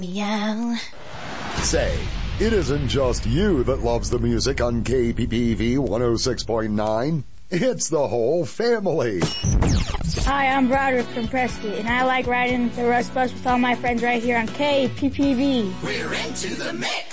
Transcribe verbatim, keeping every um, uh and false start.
Meow. Say, it isn't just you that loves the music on K P P V one oh six point nine. It's the whole family. Hi, I'm Broderick from Prescott, and I like riding the Rust Bus with all my friends right here on K P P V. We're into the mix.